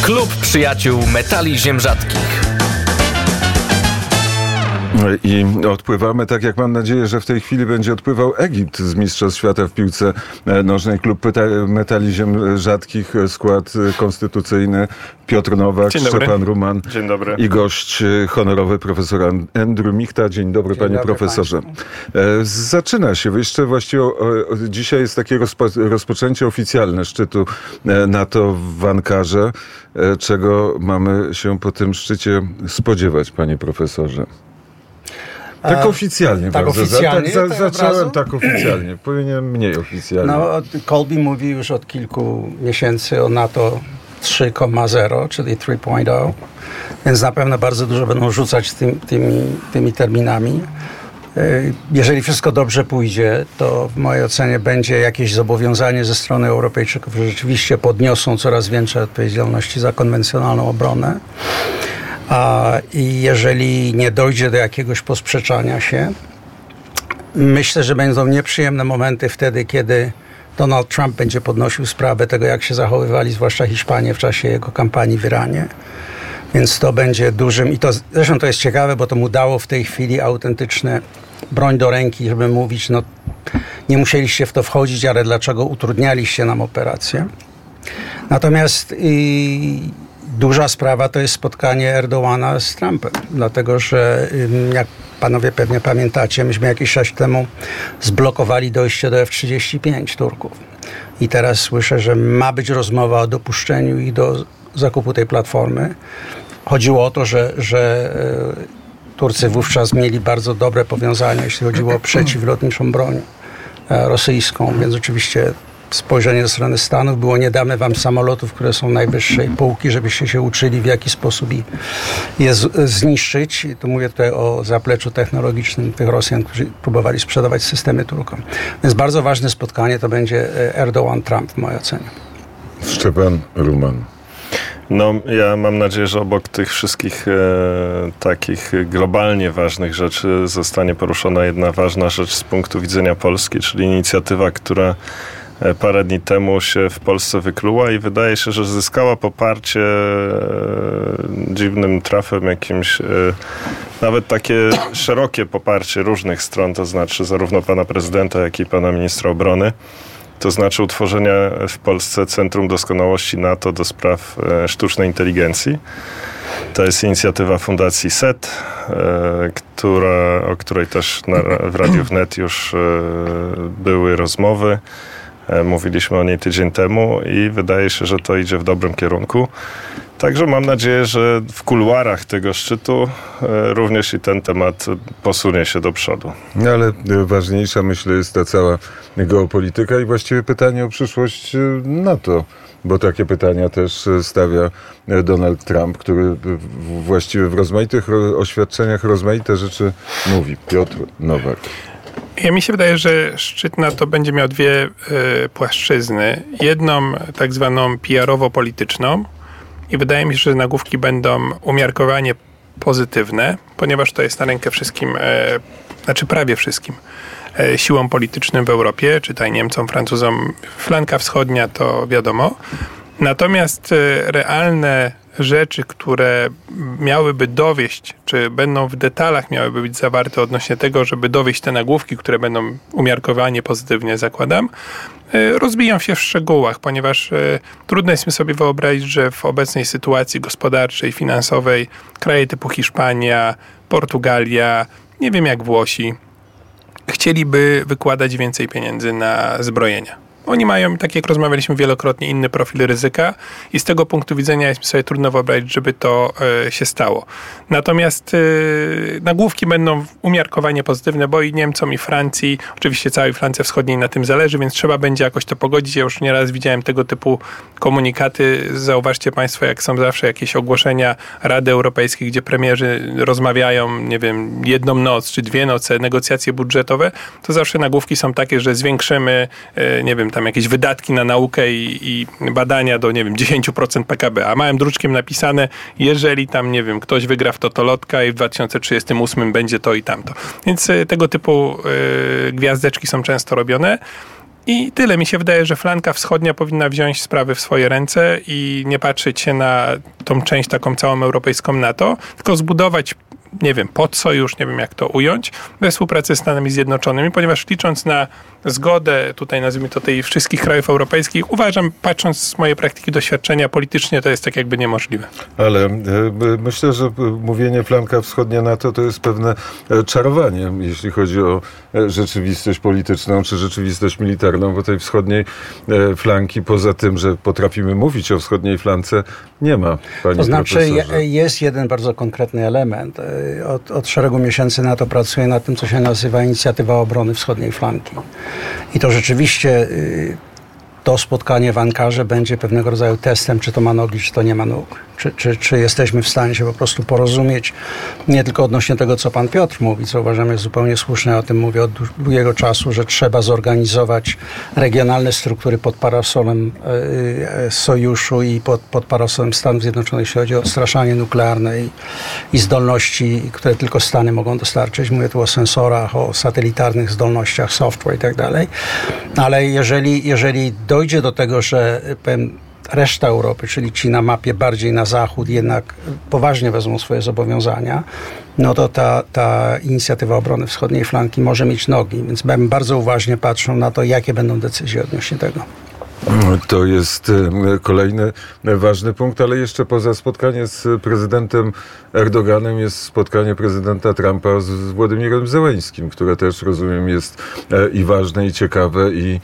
Klub Przyjaciół Metali Ziem Rzadkich. I odpływamy, tak jak mam nadzieję, że w tej chwili będzie odpływał Egipt z Mistrzostw Świata w piłce nożnej. Klub Metali Ziem Rzadkich, skład konstytucyjny Piotr Nowak, Szczepan Ruman. Dzień dobry. I gość honorowy profesor Andrew Michta. Dzień dobry, panie profesorze. Zaczyna się, jeszcze właściwie dzisiaj jest takie rozpoczęcie oficjalne szczytu NATO w Ankarze. Czego mamy się po tym szczycie spodziewać, panie profesorze? Tak oficjalnie tak bardzo. Oficjalnie, Zacząłem tak oficjalnie. Powinienem mniej oficjalnie. Colby mówi już od kilku miesięcy o NATO 3.0, czyli 3.0, więc na pewno bardzo dużo będą rzucać tymi terminami. Jeżeli wszystko dobrze pójdzie, to w mojej ocenie będzie jakieś zobowiązanie ze strony Europejczyków, że rzeczywiście podniosą coraz większe odpowiedzialności za konwencjonalną obronę. I jeżeli nie dojdzie do jakiegoś posprzeczania się, myślę, że będą nieprzyjemne momenty wtedy, kiedy Donald Trump będzie podnosił sprawę tego, jak się zachowywali, zwłaszcza Hiszpanie w czasie jego kampanii w Iranie. Więc to będzie dużym, i to zresztą to jest ciekawe, bo to mu dało w tej chwili autentyczne broń do ręki, żeby mówić, no nie musieliście w to wchodzić, ale dlaczego utrudnialiście nam operację. Natomiast duża sprawa to jest spotkanie Erdoğana z Trumpem, dlatego że jak panowie pewnie pamiętacie, myśmy jakiś czas temu zblokowali dojście do F-35 Turków. I teraz słyszę, że ma być rozmowa o dopuszczeniu ich do zakupu tej platformy. Chodziło o to, że Turcy wówczas mieli bardzo dobre powiązania, jeśli chodziło o przeciwlotniczą broń rosyjską, więc oczywiście spojrzenie ze strony Stanów było: nie damy wam samolotów, które są najwyższej półki, żebyście się uczyli, w jaki sposób je zniszczyć. I tu mówię tutaj o zapleczu technologicznym tych Rosjan, którzy próbowali sprzedawać systemy Turkom. Więc bardzo ważne spotkanie to będzie Erdoğan-Trump w mojej ocenie. Szczepan Ruman. No, ja mam nadzieję, że obok tych wszystkich takich globalnie ważnych rzeczy zostanie poruszona jedna ważna rzecz z punktu widzenia Polski, czyli inicjatywa, która parę dni temu się w Polsce wykluła i wydaje się, że zyskała poparcie dziwnym trafem jakimś, nawet takie szerokie poparcie różnych stron, to znaczy zarówno pana prezydenta, jak i pana ministra obrony. To znaczy utworzenia w Polsce Centrum Doskonałości NATO do spraw sztucznej inteligencji. To jest inicjatywa Fundacji SET, o której też w Radiu Wnet już były rozmowy. Mówiliśmy o niej tydzień temu i wydaje się, że to idzie w dobrym kierunku. Także mam nadzieję, że w kuluarach tego szczytu również i ten temat posunie się do przodu. Ale ważniejsza, myślę, jest ta cała geopolityka i właściwie pytanie o przyszłość NATO, bo takie pytania też stawia Donald Trump, który właściwie w rozmaitych oświadczeniach rozmaite rzeczy mówi. Piotr Nowak. Mi się wydaje, że szczyt NATO będzie miał dwie płaszczyzny. Jedną tak zwaną PR-owo-polityczną i wydaje mi się, że nagłówki będą umiarkowanie pozytywne, ponieważ to jest na rękę wszystkim, znaczy prawie wszystkim siłom politycznym w Europie, czytaj Niemcom, Francuzom, flanka wschodnia to wiadomo. Natomiast realne rzeczy, które miałyby dowieść, czy będą w detalach miałyby być zawarte odnośnie tego, żeby dowieść te nagłówki, które będą umiarkowanie pozytywnie, zakładam, rozbiją się w szczegółach, ponieważ trudno jest mi sobie wyobrazić, że w obecnej sytuacji gospodarczej, finansowej kraje typu Hiszpania, Portugalia, nie wiem jak Włosi, chcieliby wykładać więcej pieniędzy na zbrojenia. Oni mają, tak jak rozmawialiśmy wielokrotnie, inny profil ryzyka i z tego punktu widzenia jest mi sobie trudno wyobrazić, żeby to się stało. Natomiast nagłówki będą umiarkowanie pozytywne, bo i Niemcom, i Francji, oczywiście całej Francji Wschodniej na tym zależy, więc trzeba będzie jakoś to pogodzić. Ja już nieraz widziałem tego typu komunikaty. Zauważcie państwo, jak są zawsze jakieś ogłoszenia Rady Europejskiej, gdzie premierzy rozmawiają, nie wiem, jedną noc czy dwie noce, negocjacje budżetowe, to zawsze nagłówki są takie, że zwiększymy, nie wiem, tam jakieś wydatki na naukę i badania do, nie wiem, 10% PKB, a małym druczkiem napisane, jeżeli tam, nie wiem, ktoś wygra w totolotka i w 2038 będzie to i tamto. Więc tego typu gwiazdeczki są często robione. I tyle. Mi się wydaje, że flanka wschodnia powinna wziąć sprawy w swoje ręce i nie patrzeć się na tą część taką całą europejską NATO, tylko zbudować, nie wiem, podsojusz, nie wiem jak to ująć, we współpracy z Stanami Zjednoczonymi, ponieważ licząc na zgodę, tutaj nazwijmy to tej wszystkich krajów europejskich, uważam, patrząc z mojej praktyki doświadczenia politycznie, to jest tak jakby niemożliwe. Ale myślę, że mówienie flanka wschodnia NATO to jest pewne czarowanie, jeśli chodzi o rzeczywistość polityczną czy rzeczywistość militarną, bo tej wschodniej flanki, poza tym, że potrafimy mówić o wschodniej flance, nie ma, panie To znaczy profesorze. jest jeden bardzo konkretny element. Od szeregu miesięcy NATO pracuje nad tym, co się nazywa Inicjatywa Obrony Wschodniej Flanki. I to rzeczywiście to spotkanie w Ankarze będzie pewnego rodzaju testem, czy to ma nogi, czy to nie ma nóg. Czy jesteśmy w stanie się po prostu porozumieć nie tylko odnośnie tego, co pan Piotr mówi, co uważam jest zupełnie słuszne, o tym mówię od długiego czasu, że trzeba zorganizować regionalne struktury pod parasolem sojuszu i pod parasolem Stanów Zjednoczonych, jeśli chodzi o odstraszanie nuklearne i zdolności, które tylko Stany mogą dostarczyć. Mówię tu o sensorach, o satelitarnych zdolnościach, software i tak dalej. Ale jeżeli dojdzie do tego, że reszta Europy, czyli ci na mapie bardziej na zachód, jednak poważnie wezmą swoje zobowiązania, no to ta Inicjatywa Obrony Wschodniej Flanki może mieć nogi, więc bym bardzo uważnie patrzył na to, jakie będą decyzje odnośnie tego. To jest kolejny ważny punkt, ale jeszcze poza spotkanie z prezydentem Erdoganem jest spotkanie prezydenta Trumpa z Władimirem Zełeńskim, które też, rozumiem, jest i ważne, i ciekawe. I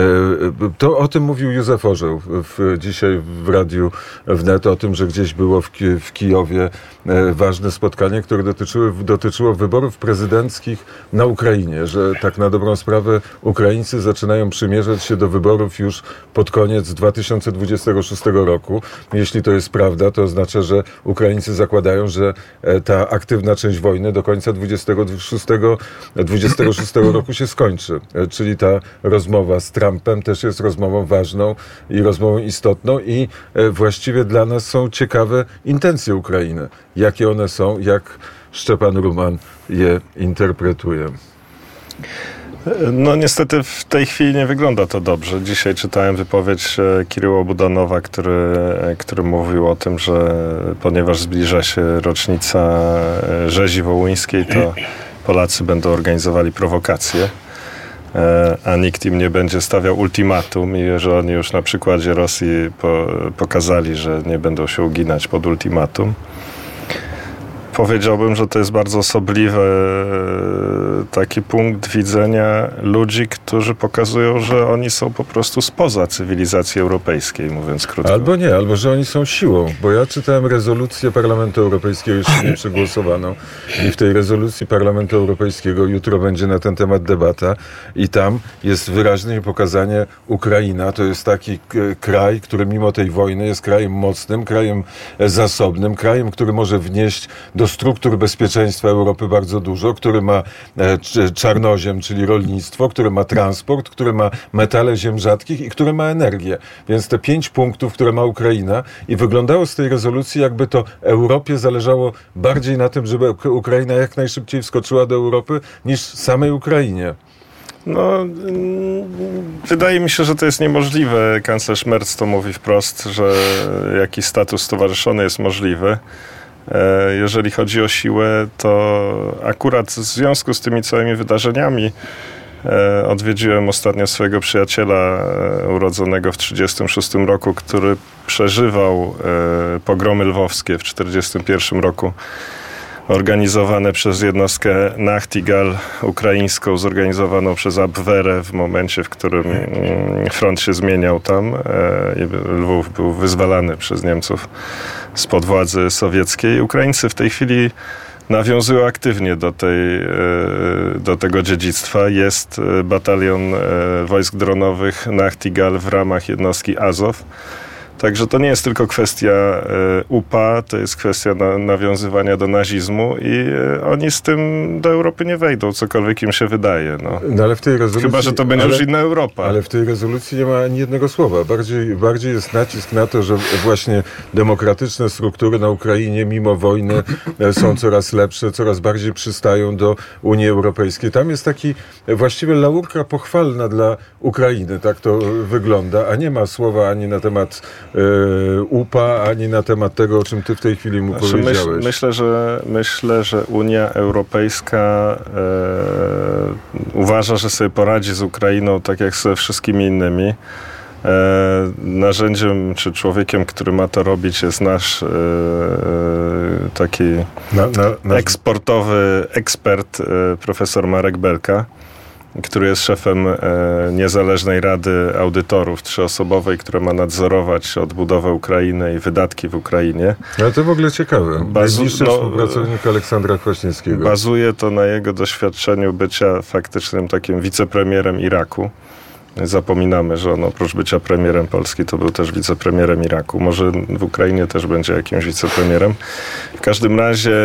to o tym mówił Józef Orzeł dzisiaj w radiu wnet, o tym, że gdzieś było w Kijowie ważne spotkanie, które dotyczyło wyborów prezydenckich na Ukrainie, że tak na dobrą sprawę Ukraińcy zaczynają przymierzać się do wyborów już pod koniec 2026 roku. Jeśli to jest prawda, to oznacza, że Ukraińcy zakładają, że ta aktywna część wojny do końca 2026 roku się skończy. Czyli ta rozmowa z Trumpem też jest rozmową ważną i rozmową istotną i właściwie dla nas są ciekawe intencje Ukrainy. Jakie one są, jak Szczepan Ruman je interpretuje. No niestety w tej chwili nie wygląda to dobrze. Dzisiaj czytałem wypowiedź Kiryła Budanowa, który mówił o tym, że ponieważ zbliża się rocznica rzezi wołyńskiej, to Polacy będą organizowali prowokacje, a nikt im nie będzie stawiał ultimatum i że oni już na przykładzie Rosji pokazali, że nie będą się uginać pod ultimatum. Powiedziałbym, że to jest bardzo osobliwy taki punkt widzenia ludzi, którzy pokazują, że oni są po prostu spoza cywilizacji europejskiej, mówiąc krótko. Albo nie, albo że oni są siłą, bo ja czytałem rezolucję Parlamentu Europejskiego, jeszcze nie przegłosowaną, i w tej rezolucji Parlamentu Europejskiego jutro będzie na ten temat debata i tam jest wyraźne pokazanie Ukraina. To jest taki kraj, który mimo tej wojny jest krajem mocnym, krajem zasobnym, krajem, który może wnieść do struktur bezpieczeństwa Europy bardzo dużo, który ma czarnoziem, czyli rolnictwo, który ma transport, który ma metale ziem rzadkich i który ma energię. Więc te 5 punktów, które ma Ukraina, i wyglądało z tej rezolucji, jakby to Europie zależało bardziej na tym, żeby Ukraina jak najszybciej wskoczyła do Europy, niż samej Ukrainie. No, wydaje mi się, że to jest niemożliwe. Kanclerz Merz to mówi wprost, że jakiś status stowarzyszony jest możliwy. Jeżeli chodzi o siłę, to akurat w związku z tymi całymi wydarzeniami odwiedziłem ostatnio swojego przyjaciela urodzonego w 1936 roku, który przeżywał pogromy lwowskie w 1941 roku, organizowane przez jednostkę Nachtigal ukraińską, zorganizowaną przez Abwehrę w momencie, w którym front się zmieniał tam. Lwów był wyzwalany przez Niemców spod władzy sowieckiej. Ukraińcy w tej chwili nawiązują aktywnie do tego dziedzictwa. Jest batalion wojsk dronowych Nachtigal w ramach jednostki Azow. Także to nie jest tylko kwestia UPA, to jest kwestia nawiązywania do nazizmu i oni z tym do Europy nie wejdą, cokolwiek im się wydaje. No ale w tej rezolucji, chyba że to będzie już inna Europa. Ale w tej rezolucji nie ma ani jednego słowa. Bardziej jest nacisk na to, że właśnie demokratyczne struktury na Ukrainie mimo wojny są coraz lepsze, coraz bardziej przystają do Unii Europejskiej. Tam jest taki właściwie laurka pochwalna dla Ukrainy, tak to wygląda, a nie ma słowa ani na temat UPA, ani na temat tego, o czym ty w tej chwili mu powiedziałeś. Myślę, że Unia Europejska uważa, że sobie poradzi z Ukrainą tak jak ze wszystkimi innymi. Narzędziem czy człowiekiem, który ma to robić, jest nasz taki eksportowy ekspert, profesor Marek Belka, który jest szefem niezależnej rady audytorów trzyosobowej, która ma nadzorować odbudowę Ukrainy i wydatki w Ukrainie. Ale to w ogóle ciekawe. Najbliższy współpracownik Aleksandra Kwaśniewskiego. Bazuje to na jego doświadczeniu bycia faktycznym takim wicepremierem Iraku. Zapominamy, że on oprócz bycia premierem Polski to był też wicepremierem Iraku. Może w Ukrainie też będzie jakimś wicepremierem. W każdym razie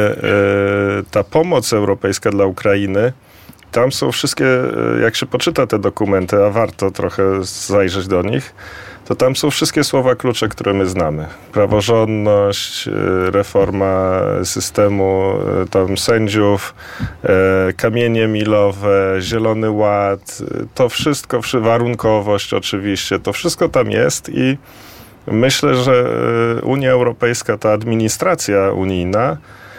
ta pomoc europejska dla Ukrainy, tam są wszystkie, jak się poczyta te dokumenty, a warto trochę zajrzeć do nich, to tam są wszystkie słowa klucze, które my znamy. Praworządność, reforma systemu tam sędziów, kamienie milowe, Zielony Ład, to wszystko, warunkowość oczywiście, to wszystko tam jest i myślę, że Unia Europejska, ta administracja unijna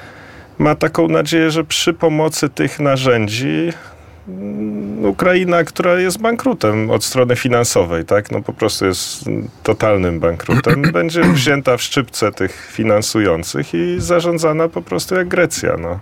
ma taką nadzieję, że przy pomocy tych narzędzi Ukraina, która jest bankrutem od strony finansowej, tak? No po prostu jest totalnym bankrutem, będzie wzięta w szczypce tych finansujących i zarządzana po prostu jak Grecja, no.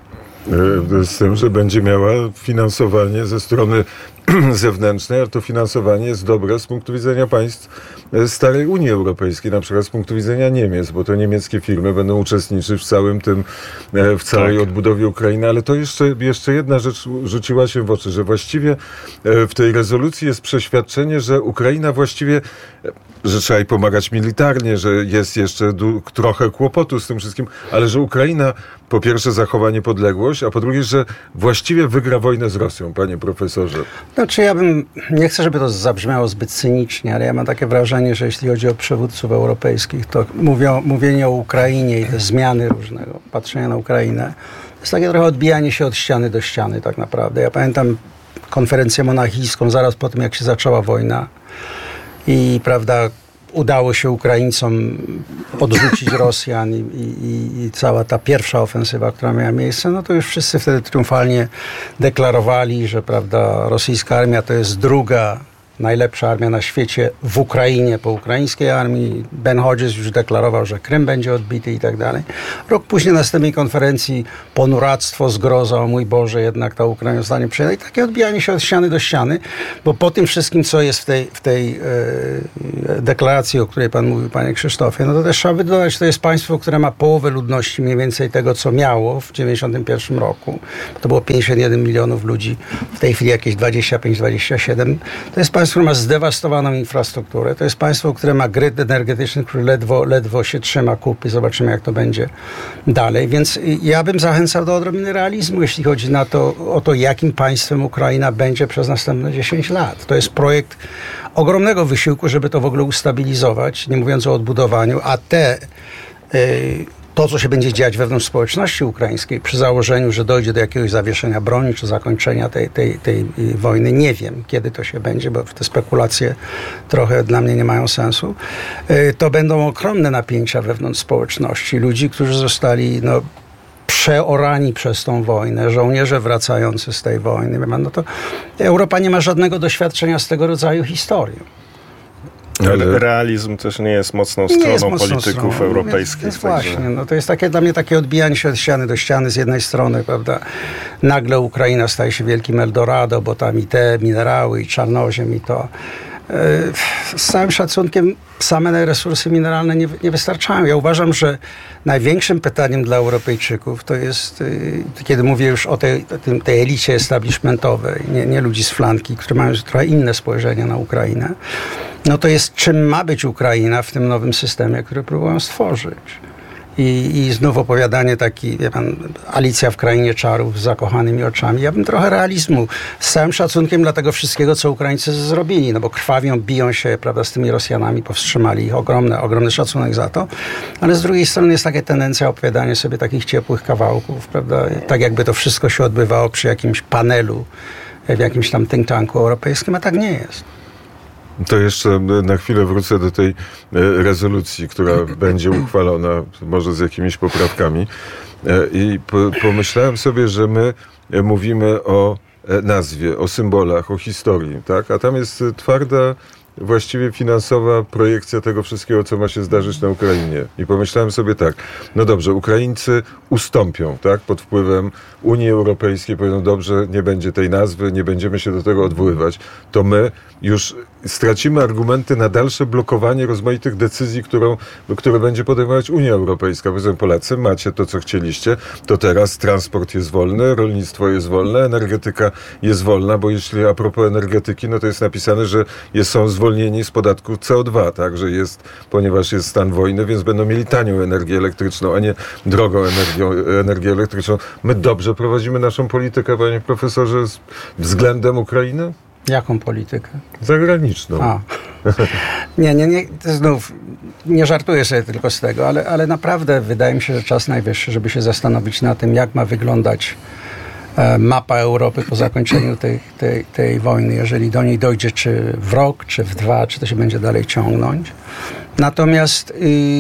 Z tym, że będzie miała finansowanie ze strony zewnętrznej, ale to finansowanie jest dobre z punktu widzenia państw starej Unii Europejskiej, na przykład z punktu widzenia Niemiec, bo to niemieckie firmy będą uczestniczyć w całym tym, w całej odbudowie Ukrainy, ale to jeszcze jedna rzecz rzuciła się w oczy, że właściwie w tej rezolucji jest przeświadczenie, że Ukraina właściwie, że trzeba jej pomagać militarnie, że jest jeszcze trochę kłopotu z tym wszystkim, ale że Ukraina po pierwsze zachowa niepodległość, a po drugie, że właściwie wygra wojnę z Rosją, panie profesorze. Znaczy nie chcę, żeby to zabrzmiało zbyt cynicznie, ale ja mam takie wrażenie, że jeśli chodzi o przywódców europejskich, to mówienie o Ukrainie i te zmiany różnego, patrzenia na Ukrainę, to jest takie trochę odbijanie się od ściany do ściany tak naprawdę. Ja pamiętam konferencję monachijską zaraz po tym, jak się zaczęła wojna i prawda, udało się Ukraińcom odrzucić Rosjan i cała ta pierwsza ofensywa, która miała miejsce, no to już wszyscy wtedy triumfalnie deklarowali, że prawda, rosyjska armia to jest druga najlepsza armia na świecie w Ukrainie, po ukraińskiej armii. Ben Hodges już deklarował, że Krym będzie odbity i tak dalej. Rok później na następnej konferencji ponuractwo, zgroza, o mój Boże, jednak ta Ukraina zostanie przyjęta. I takie odbijanie się od ściany do ściany, bo po tym wszystkim, co jest w tej deklaracji, o której pan mówił, panie Krzysztofie, no to też trzeba by dodać, to jest państwo, które ma połowę ludności mniej więcej tego, co miało w 1991 roku. To było 51 milionów ludzi, w tej chwili jakieś 25-27. To jest państwo, które ma zdewastowaną infrastrukturę. To jest państwo, które ma grid energetyczny, który ledwo się trzyma kupy. Zobaczymy, jak to będzie dalej. Więc ja bym zachęcał do odrobiny realizmu, jeśli chodzi o to, jakim państwem Ukraina będzie przez następne 10 lat. To jest projekt ogromnego wysiłku, żeby to w ogóle ustabilizować, nie mówiąc o odbudowaniu, a to, co się będzie dziać wewnątrz społeczności ukraińskiej, przy założeniu, że dojdzie do jakiegoś zawieszenia broni, czy zakończenia tej wojny, nie wiem, kiedy to się będzie, bo te spekulacje trochę dla mnie nie mają sensu, to będą ogromne napięcia wewnątrz społeczności. Ludzi, którzy zostali przeorani przez tą wojnę, żołnierze wracający z tej wojny. No to Europa nie ma żadnego doświadczenia z tego rodzaju historii. Ale realizm też nie jest mocną stroną polityków europejskich. Więc właśnie, to jest dla mnie takie odbijanie się od ściany do ściany z jednej strony, prawda? Nagle Ukraina staje się wielkim Eldorado, bo tam i te minerały, i czarnoziem, i to. Z całym szacunkiem same resursy mineralne nie wystarczają. Ja uważam, że największym pytaniem dla Europejczyków to jest, kiedy mówię już o tej elicie establishmentowej, nie ludzi z flanki, którzy mają trochę inne spojrzenie na Ukrainę, No to jest, czym ma być Ukraina w tym nowym systemie, który próbują stworzyć. I znów opowiadanie taki, wie pan, Alicja w Krainie Czarów z zakochanymi oczami. Ja bym trochę realizmu, z całym szacunkiem dla tego wszystkiego, co Ukraińcy zrobili, no bo krwawią, biją się, prawda, z tymi Rosjanami, powstrzymali ich, ogromny szacunek za to, ale z drugiej strony jest taka tendencja opowiadania sobie takich ciepłych kawałków, prawda, tak jakby to wszystko się odbywało przy jakimś panelu, w jakimś tam think tanku europejskim, a tak nie jest. To jeszcze na chwilę wrócę do tej rezolucji, która będzie uchwalona, może z jakimiś poprawkami. I pomyślałem sobie, że my mówimy o nazwie, o symbolach, o historii, tak? A tam jest twarda, właściwie finansowa projekcja tego wszystkiego, co ma się zdarzyć na Ukrainie. I pomyślałem sobie tak, no dobrze, Ukraińcy ustąpią, tak, pod wpływem Unii Europejskiej, powiedzą, dobrze, nie będzie tej nazwy, nie będziemy się do tego odwoływać, to my już stracimy argumenty na dalsze blokowanie rozmaitych decyzji, które będzie podejmować Unia Europejska. Powiedzą, Polacy, macie to, co chcieliście, to teraz transport jest wolny, rolnictwo jest wolne, energetyka jest wolna, bo jeśli a propos energetyki, no to jest napisane, że są zwolnieni z podatku CO2, tak, że jest, ponieważ jest stan wojny, więc będą mieli tanią energię elektryczną, a nie drogą energię elektryczną. My dobrze prowadzimy naszą politykę, panie profesorze, względem Ukrainy? Jaką politykę? Zagraniczną. Nie, znów nie żartuję sobie tylko z tego, ale naprawdę wydaje mi się, że czas najwyższy, żeby się zastanowić na tym, jak ma wyglądać mapa Europy po zakończeniu tej wojny, jeżeli do niej dojdzie, czy w rok, czy w 2, czy to się będzie dalej ciągnąć. Natomiast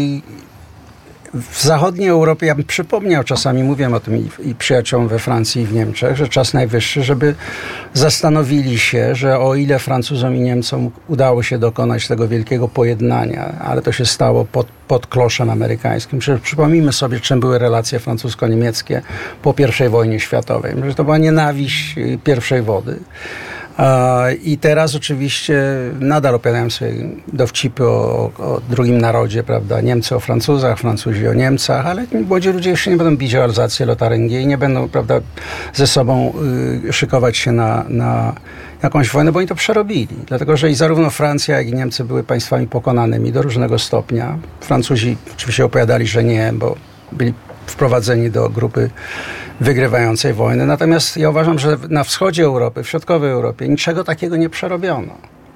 w zachodniej Europie, ja bym przypomniał, czasami mówię o tym i przyjaciołom we Francji i w Niemczech, że czas najwyższy, żeby zastanowili się, że o ile Francuzom i Niemcom udało się dokonać tego wielkiego pojednania, ale to się stało pod kloszem amerykańskim. Przypomnijmy sobie, czym były relacje francusko-niemieckie po I wojnie światowej. Że to była nienawiść pierwszej wody. I teraz oczywiście nadal opowiadają sobie dowcipy o drugim narodzie, prawda? Niemcy o Francuzach, Francuzi o Niemcach, ale młodzi ludzie już nie będą bić o Alzację, Lotaryngii i nie będą, prawda, ze sobą szykować się na jakąś wojnę, bo oni to przerobili. Dlatego, że i zarówno Francja, jak i Niemcy były państwami pokonanymi do różnego stopnia. Francuzi oczywiście opowiadali, że nie, bo byli wprowadzeni do grupy wygrywającej wojny. Natomiast ja uważam, że na wschodzie Europy, w środkowej Europie niczego takiego nie przerobiono.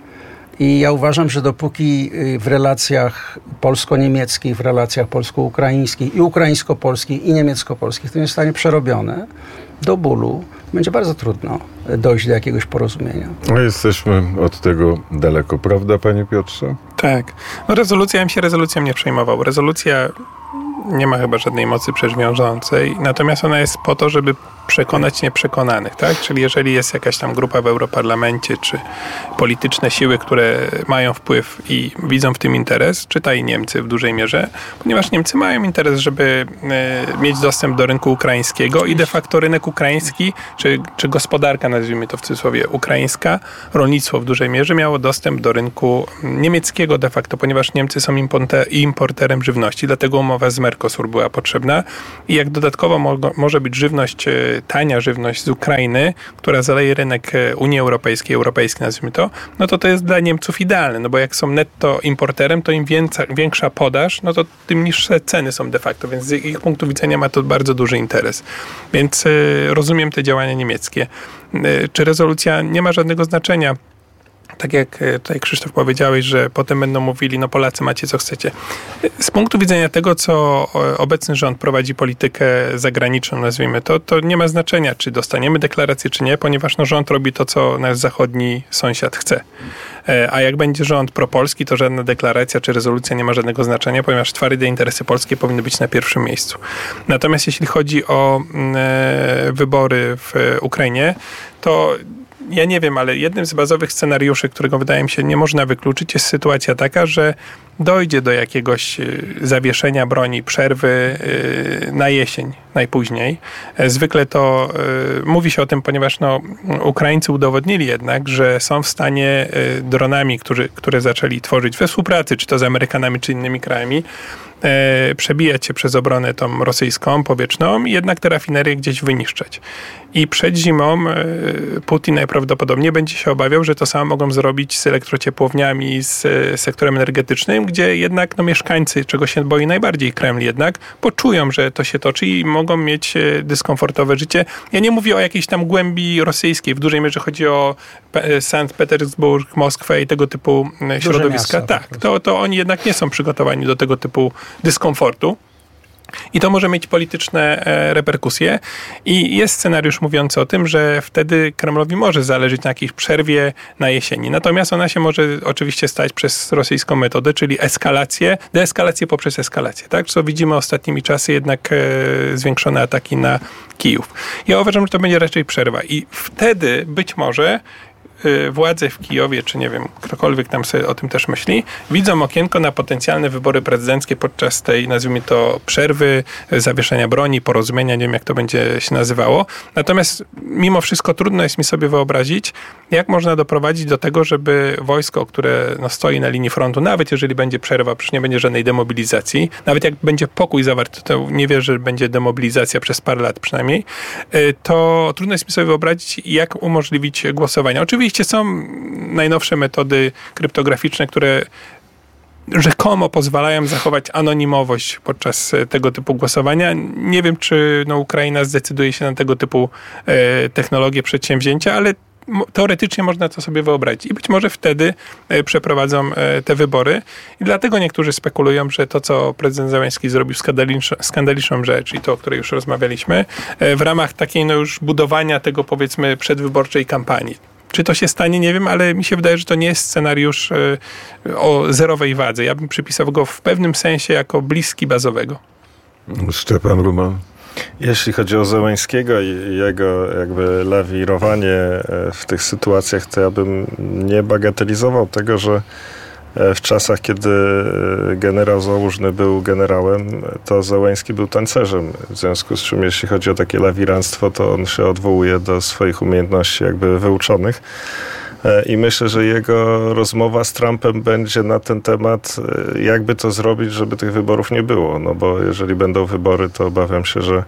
I ja uważam, że dopóki w relacjach polsko-niemieckich, w relacjach polsko-ukraińskich i ukraińsko-polskich i niemiecko-polskich to nie zostanie przerobione do bólu, będzie bardzo trudno dojść do jakiegoś porozumienia. No jesteśmy od tego daleko, prawda, panie Piotrze? Tak. No rezolucja, ja bym się rezolucją nie przejmował. Rezolucja nie ma chyba żadnej mocy przewiążącej, natomiast ona jest po to, żeby przekonać nieprzekonanych, tak? Czyli jeżeli jest jakaś tam grupa w Europarlamencie, czy polityczne siły, które mają wpływ i widzą w tym interes, czytaj Niemcy w dużej mierze, ponieważ Niemcy mają interes, żeby mieć dostęp do rynku ukraińskiego i de facto rynek ukraiński, czy gospodarka, nazwijmy to w cudzysłowie, ukraińska, rolnictwo w dużej mierze miało dostęp do rynku niemieckiego de facto, ponieważ Niemcy są importerem żywności, dlatego umowa z Mercosur była potrzebna i jak dodatkowo może być żywność, tania żywność z Ukrainy, która zaleje rynek Unii Europejskiej, nazwijmy to, no to jest dla Niemców idealne, no bo jak są netto importerem, to im większa podaż, no to tym niższe ceny są de facto, więc z ich punktu widzenia ma to bardzo duży interes. Więc rozumiem te działania niemieckie. Czy rezolucja nie ma żadnego znaczenia? Tak jak tutaj Krzysztof powiedziałeś, że potem będą mówili, no Polacy macie co chcecie. Z punktu widzenia tego, co obecny rząd prowadzi politykę zagraniczną, nazwijmy to nie ma znaczenia, czy dostaniemy deklarację, czy nie, ponieważ no, rząd robi to, co nasz zachodni sąsiad chce. A jak będzie rząd propolski, to żadna deklaracja czy rezolucja nie ma żadnego znaczenia, ponieważ twarde interesy polskie powinny być na pierwszym miejscu. Natomiast jeśli chodzi o wybory w Ukrainie, to ja nie wiem, ale jednym z bazowych scenariuszy, którego wydaje mi się nie można wykluczyć, jest sytuacja taka, że dojdzie do jakiegoś zawieszenia broni, przerwy na jesień najpóźniej. Zwykle to mówi się o tym, ponieważ Ukraińcy udowodnili jednak, że są w stanie dronami, które zaczęli tworzyć we współpracy, czy to z Amerykanami, czy innymi krajami, przebijać się przez obronę tą rosyjską, powietrzną i jednak te rafinerie gdzieś wyniszczać. I przed zimą Putin najprawdopodobniej będzie się obawiał, że to samo mogą zrobić z elektrociepłowniami, z sektorem energetycznym, gdzie jednak mieszkańcy, czego się boi najbardziej Kreml jednak, poczują, że to się toczy i mogą mieć dyskomfortowe życie. Ja nie mówię o jakiejś tam głębi rosyjskiej. W dużej mierze chodzi o Sankt Petersburg, Moskwę i tego typu środowiska. Miasta, tak, to oni jednak nie są przygotowani do tego typu dyskomfortu. I to może mieć polityczne reperkusje. I jest scenariusz mówiący o tym, że wtedy Kremlowi może zależeć na jakiejś przerwie na jesieni. Natomiast ona się może oczywiście stać przez rosyjską metodę, czyli deeskalację poprzez eskalację. Tak? Co widzimy ostatnimi czasy, jednak zwiększone ataki na Kijów. Ja uważam, że to będzie raczej przerwa. I wtedy być może władze w Kijowie, czy nie wiem, ktokolwiek tam sobie o tym też myśli, widzą okienko na potencjalne wybory prezydenckie podczas tej, nazwijmy to, przerwy, zawieszenia broni, porozumienia, nie wiem jak to będzie się nazywało. Natomiast mimo wszystko trudno jest mi sobie wyobrazić, jak można doprowadzić do tego, żeby wojsko, które stoi na linii frontu, nawet jeżeli będzie przerwa, przecież nie będzie żadnej demobilizacji, nawet jak będzie pokój zawarty, to nie wierzę, że będzie demobilizacja przez parę lat przynajmniej, to trudno jest mi sobie wyobrazić, jak umożliwić głosowanie. Oczywiście są najnowsze metody kryptograficzne, które rzekomo pozwalają zachować anonimowość podczas tego typu głosowania. Nie wiem, czy Ukraina zdecyduje się na tego typu technologie, przedsięwzięcia, ale teoretycznie można to sobie wyobrazić. I być może wtedy przeprowadzą te wybory. I dlatego niektórzy spekulują, że to, co prezydent Zełenski zrobił skandaliczną rzecz i to, o której już rozmawialiśmy, w ramach takiej już budowania tego, powiedzmy, przedwyborczej kampanii. Czy to się stanie, nie wiem, ale mi się wydaje, że to nie jest scenariusz o zerowej wadze. Ja bym przypisał go w pewnym sensie jako bliski bazowego. Szczepan Ruman. Jeśli chodzi o Zełenskiego i jego jakby lawirowanie w tych sytuacjach, to ja bym nie bagatelizował tego, że w czasach, kiedy generał Załużny był generałem, to Zełenski był tancerzem. W związku z czym, jeśli chodzi o takie lawiranstwo, to on się odwołuje do swoich umiejętności jakby wyuczonych. I myślę, że jego rozmowa z Trumpem będzie na ten temat, jakby to zrobić, żeby tych wyborów nie było. No bo jeżeli będą wybory, to obawiam się, że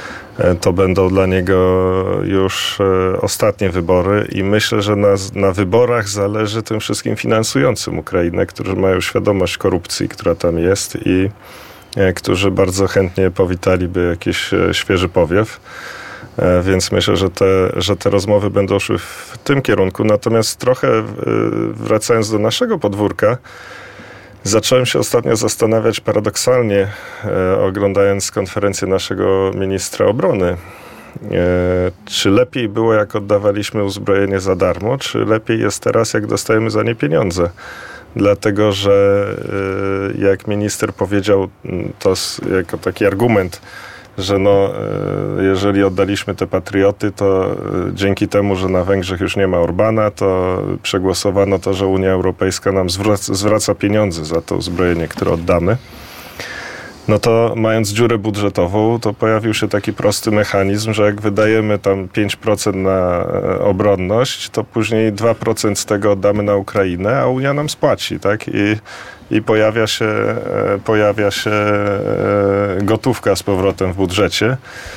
to będą dla niego już ostatnie wybory i myślę, że na wyborach zależy tym wszystkim finansującym Ukrainę, którzy mają świadomość korupcji, która tam jest i którzy bardzo chętnie powitaliby jakiś świeży powiew. Więc myślę, że te rozmowy będą szły w tym kierunku. Natomiast trochę wracając do naszego podwórka, zacząłem się ostatnio zastanawiać paradoksalnie, oglądając konferencję naszego ministra obrony, czy lepiej było, jak oddawaliśmy uzbrojenie za darmo, czy lepiej jest teraz, jak dostajemy za nie pieniądze. Dlatego, że jak minister powiedział to jako taki argument, że jeżeli oddaliśmy te patrioty, to dzięki temu, że na Węgrzech już nie ma Orbana, to przegłosowano to, że Unia Europejska nam zwraca pieniądze za to uzbrojenie, które oddamy. No to mając dziurę budżetową, to pojawił się taki prosty mechanizm, że jak wydajemy tam 5% na obronność, to później 2% z tego oddamy na Ukrainę, a Unia nam spłaci, tak? I pojawia się gotówka z powrotem w budżecie.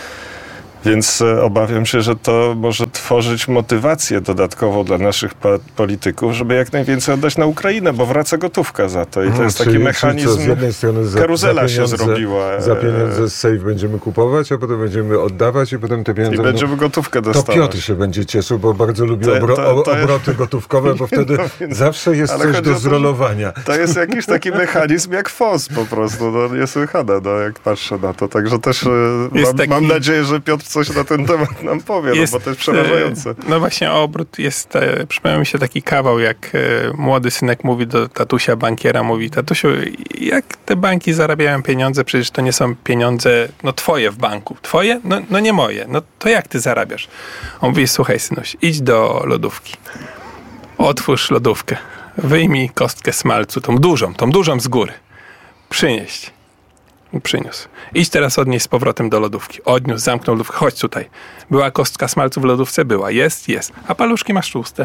Więc obawiam się, że to może tworzyć motywację dodatkową dla naszych polityków, żeby jak najwięcej oddać na Ukrainę, bo wraca gotówka za to. I to jest taki mechanizm, co, z jednej strony karuzela się zrobiła. Za pieniądze z safe będziemy kupować, a potem będziemy oddawać i potem te pieniądze... I będziemy gotówkę dostawać. To Piotr się będzie cieszył, bo bardzo lubi obroty gotówkowe, bo wtedy zawsze jest coś do zrolowania. To jest jakiś taki mechanizm jak FOS po prostu. Niesłychane, jak patrzę na to. Także też mam nadzieję, że Piotr coś na ten temat nam powie, bo to jest przerażające. No właśnie obrót jest, przypomniał mi się taki kawał, jak młody synek mówi do tatusia bankiera, mówi: tatusiu, jak te banki zarabiają pieniądze, przecież to nie są pieniądze, twoje w banku. Twoje? No nie moje. No to jak ty zarabiasz? On mówi: słuchaj synuś, idź do lodówki. Otwórz lodówkę. Wyjmij kostkę smalcu, tą dużą z góry. Przynieść. Przyniósł. Idź teraz odnieść z powrotem do lodówki. Odniósł, zamknął lodówkę. Chodź tutaj. Była kostka smalcu w lodówce? Była. Jest. A paluszki masz tłuste.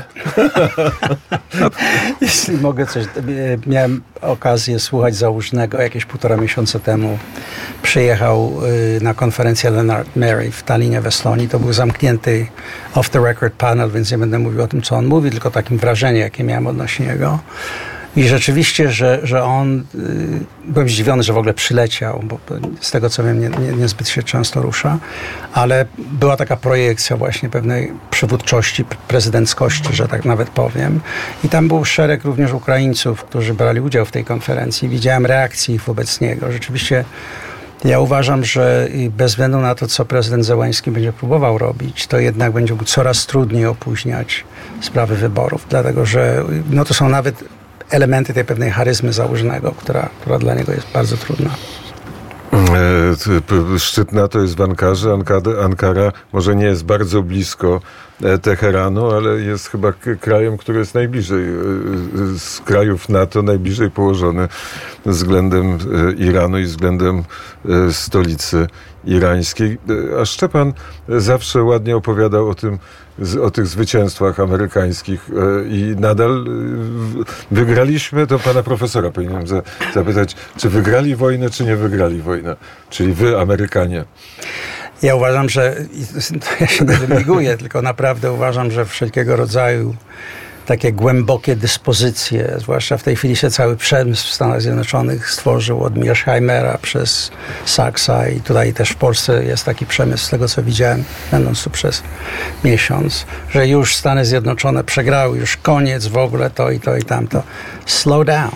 Jeśli mogę coś... Miałem okazję słuchać Załużnego jakieś 1,5 miesiąca temu. Przyjechał na konferencję Leonard Mary w Tallinie w Estonii. To był zamknięty off the record panel, więc nie będę mówił o tym, co on mówi, tylko takim wrażenie, jakie miałem odnośnie niego. I rzeczywiście, że on, byłem zdziwiony, że w ogóle przyleciał, bo z tego co wiem, niezbyt się często rusza, ale była taka projekcja właśnie pewnej przywódczości, prezydenckości, że tak nawet powiem. I tam był szereg również Ukraińców, którzy brali udział w tej konferencji. Widziałem reakcji ich wobec niego. Rzeczywiście ja uważam, że bez względu na to, co prezydent Zełenski będzie próbował robić, to jednak będzie mu coraz trudniej opóźniać sprawy wyborów, dlatego że to są nawet elementy tej pewnej charyzmy Załużnego, która dla niego jest bardzo trudna. Szczyt NATO jest w Ankarze. Ankara może nie jest bardzo blisko Teheranu, ale jest chyba krajem, który jest najbliżej z krajów NATO, najbliżej położony względem Iranu i względem stolicy irańskiej. A Szczepan zawsze ładnie opowiadał o tych zwycięstwach amerykańskich i nadal wygraliśmy, to pana profesora powinienem zapytać, czy wygrali wojnę, czy nie wygrali wojnę? Czyli wy, Amerykanie. Ja uważam, ja się nie wymiguję, tylko naprawdę uważam, że wszelkiego rodzaju takie głębokie dyspozycje, zwłaszcza w tej chwili się cały przemysł w Stanach Zjednoczonych stworzył od Mearshheimera przez Saxa i tutaj też w Polsce jest taki przemysł, z tego co widziałem, będąc tu przez miesiąc, że już Stany Zjednoczone przegrały, już koniec w ogóle to i tamto. Slow down.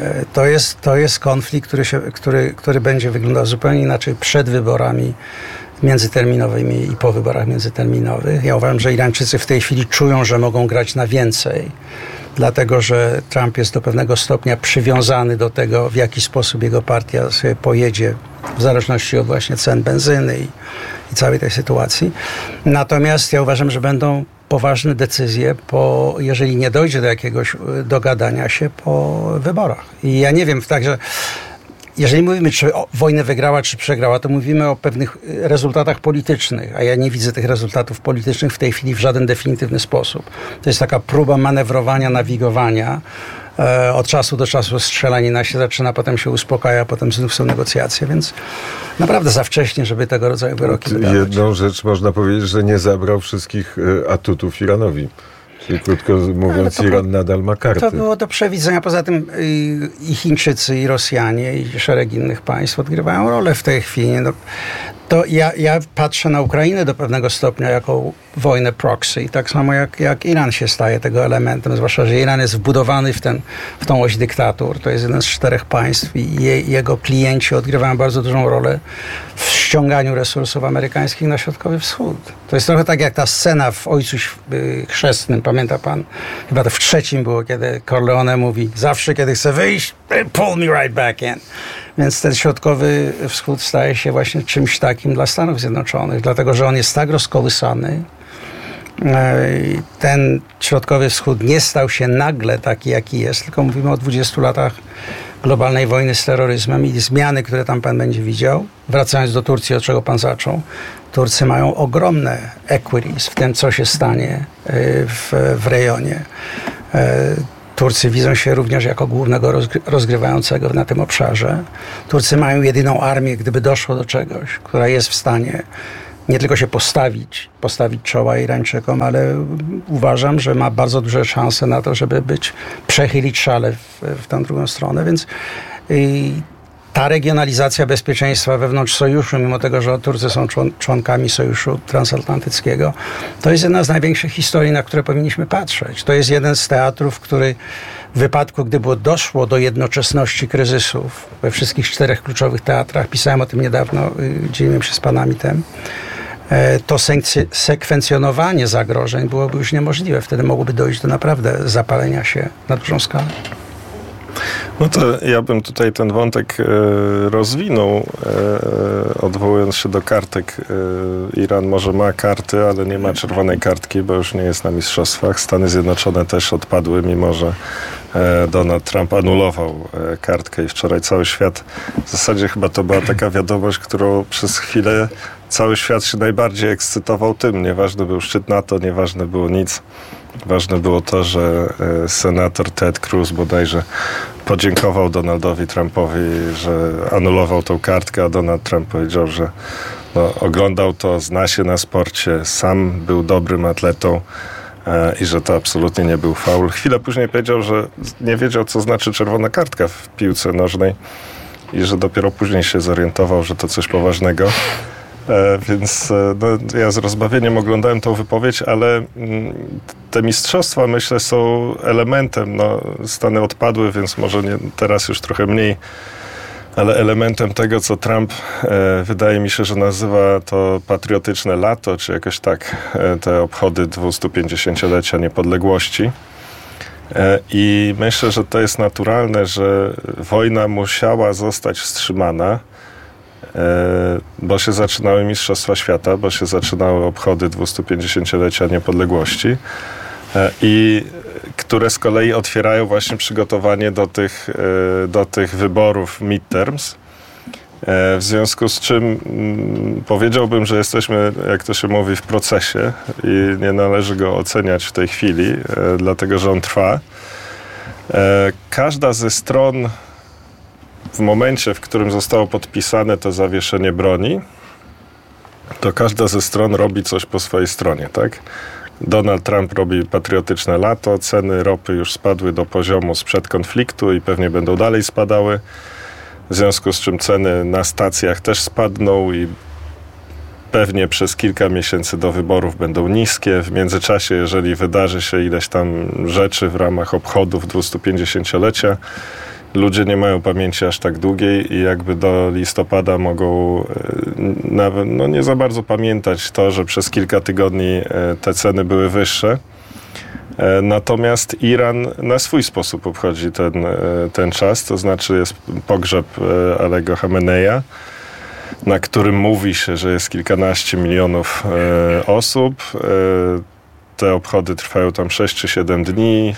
To jest konflikt, który będzie wyglądał zupełnie inaczej przed wyborami międzyterminowymi i po wyborach międzyterminowych. Ja uważam, że Irańczycy w tej chwili czują, że mogą grać na więcej, dlatego że Trump jest do pewnego stopnia przywiązany do tego, w jaki sposób jego partia sobie pojedzie, w zależności od właśnie cen benzyny i całej tej sytuacji. Natomiast ja uważam, że będą poważne decyzje, jeżeli nie dojdzie do jakiegoś dogadania się po wyborach. I ja nie wiem, także jeżeli mówimy, czy wojnę wygrała, czy przegrała, to mówimy o pewnych rezultatach politycznych, a ja nie widzę tych rezultatów politycznych w tej chwili w żaden definitywny sposób. To jest taka próba manewrowania, nawigowania. Od czasu do czasu strzelanina się zaczyna, potem się uspokaja, potem znów są negocjacje, więc naprawdę za wcześnie, żeby tego rodzaju wyroki wydawać. Jedną rzecz można powiedzieć, że nie zabrał wszystkich atutów Iranowi. Czyli krótko mówiąc, Iran nadal ma karty. To było do przewidzenia. Poza tym i Chińczycy, i Rosjanie, i szereg innych państw odgrywają rolę w tej chwili. To ja patrzę na Ukrainę do pewnego stopnia jako wojnę proxy. Tak samo jak Iran się staje tego elementem. Zwłaszcza, że Iran jest wbudowany w tą oś dyktatur. To jest jeden z 4 państw i jego klienci odgrywają bardzo dużą rolę w ściąganiu resursów amerykańskich na Środkowy Wschód. To jest trochę tak jak ta scena w Ojcu Chrzestnym. Pamięta pan? Chyba to w 3 było, kiedy Corleone mówi: zawsze kiedy chcę wyjść, pull me right back in. Więc ten Środkowy Wschód staje się właśnie czymś takim dla Stanów Zjednoczonych, dlatego że on jest tak rozkołysany. Ten Środkowy Wschód nie stał się nagle taki, jaki jest, tylko mówimy o 20 latach globalnej wojny z terroryzmem i zmiany, które tam pan będzie widział. Wracając do Turcji, od czego pan zaczął, Turcy mają ogromne equities w tym, co się stanie w rejonie. Turcy widzą się również jako głównego rozgrywającego na tym obszarze. Turcy mają jedyną armię, gdyby doszło do czegoś, która jest w stanie nie tylko się postawić czoła Irańczykom, ale uważam, że ma bardzo duże szanse na to, żeby przechylić szale w tę drugą stronę, więc ta regionalizacja bezpieczeństwa wewnątrz sojuszu, mimo tego, że Turcy są członkami Sojuszu Transatlantyckiego, to jest jedna z największych historii, na które powinniśmy patrzeć. To jest jeden z teatrów, który w wypadku, gdyby doszło do jednoczesności kryzysów we wszystkich 4 kluczowych teatrach, pisałem o tym niedawno, dzieliłem się z panami tym, to sekwencjonowanie zagrożeń byłoby już niemożliwe. Wtedy mogłoby dojść do naprawdę zapalenia się na dużą skalę. No to ja bym tutaj ten wątek rozwinął, odwołując się do kartek. Iran może ma karty, ale nie ma czerwonej kartki, bo już nie jest na mistrzostwach. Stany Zjednoczone też odpadły, mimo że Donald Trump anulował kartkę i wczoraj cały świat, w zasadzie chyba to była taka wiadomość, którą przez chwilę cały świat się najbardziej ekscytował tym. Nieważny był szczyt NATO, nieważne było nic. Ważne było to, że senator Ted Cruz bodajże podziękował Donaldowi Trumpowi, że anulował tą kartkę, a Donald Trump powiedział, że oglądał to, zna się na sporcie, sam był dobrym atletą i że to absolutnie nie był faul. Chwilę później powiedział, że nie wiedział, co znaczy czerwona kartka w piłce nożnej i że dopiero później się zorientował, że to coś poważnego. Więc ja z rozbawieniem oglądałem tą wypowiedź, ale te mistrzostwa, myślę, są elementem. Stany odpadły, więc może nie, teraz już trochę mniej, ale elementem tego, co Trump wydaje mi się, że nazywa to patriotyczne lato, czy jakoś tak, te obchody 250-lecia niepodległości. I myślę, że to jest naturalne, że wojna musiała zostać wstrzymana, bo się zaczynały Mistrzostwa Świata, bo się zaczynały obchody 250-lecia niepodległości i które z kolei otwierają właśnie przygotowanie do tych wyborów midterms. W związku z czym powiedziałbym, że jesteśmy, jak to się mówi, w procesie i nie należy go oceniać w tej chwili, dlatego że on trwa. Każda ze stron w momencie, w którym zostało podpisane to zawieszenie broni, to każda ze stron robi coś po swojej stronie, tak? Donald Trump robi patriotyczne lato, ceny ropy już spadły do poziomu sprzed konfliktu i pewnie będą dalej spadały, w związku z czym ceny na stacjach też spadną i pewnie przez kilka miesięcy do wyborów będą niskie. W międzyczasie, jeżeli wydarzy się ileś tam rzeczy w ramach obchodów 250-lecia, ludzie nie mają pamięci aż tak długiej i jakby do listopada mogą nawet nie za bardzo pamiętać to, że przez kilka tygodni te ceny były wyższe. Natomiast Iran na swój sposób obchodzi ten czas, to znaczy jest pogrzeb Alego Chameneja, na którym mówi się, że jest kilkanaście milionów osób. Te obchody trwają tam 6 czy 7 dni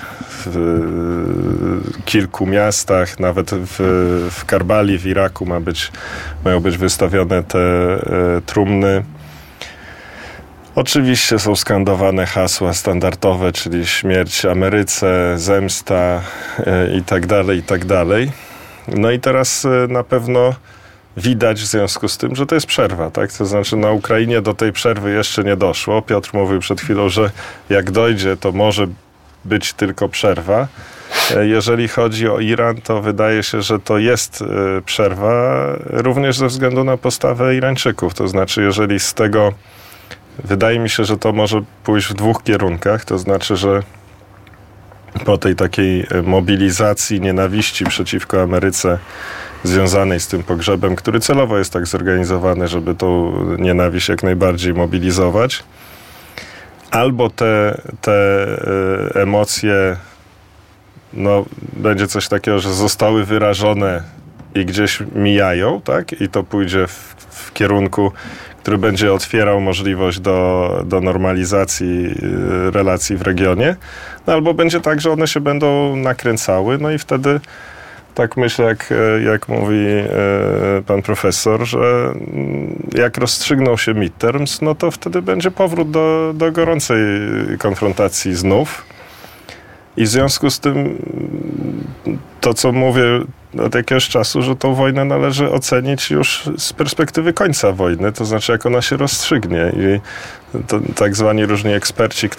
w kilku miastach, nawet w Karbali w Iraku mają być wystawione te trumny. Oczywiście są skandowane hasła standardowe, czyli śmierć Ameryce, zemsta i tak dalej, i tak dalej. No i teraz na pewno widać w związku z tym, że to jest przerwa, tak? To znaczy na Ukrainie do tej przerwy jeszcze nie doszło. Piotr mówił przed chwilą, że jak dojdzie, to może być tylko przerwa. Jeżeli chodzi o Iran, to wydaje się, że to jest przerwa również ze względu na postawę Irańczyków. To znaczy, jeżeli z tego wydaje mi się, że to może pójść w dwóch kierunkach. To znaczy, że po tej takiej mobilizacji nienawiści przeciwko Ameryce związanej z tym pogrzebem, który celowo jest tak zorganizowany, żeby tą nienawiść jak najbardziej mobilizować, albo te emocje, będzie coś takiego, że zostały wyrażone i gdzieś mijają, tak? I to pójdzie w kierunku, który będzie otwierał możliwość do normalizacji relacji w regionie, albo będzie tak, że one się będą nakręcały, i wtedy tak myślę, jak mówi pan profesor, że jak rozstrzygną się midterms, to wtedy będzie powrót do gorącej konfrontacji znów. I w związku z tym to, co mówię od jakiegoś czasu, że tą wojnę należy ocenić już z perspektywy końca wojny, to znaczy jak ona się rozstrzygnie. I to tak zwani różni eksperci,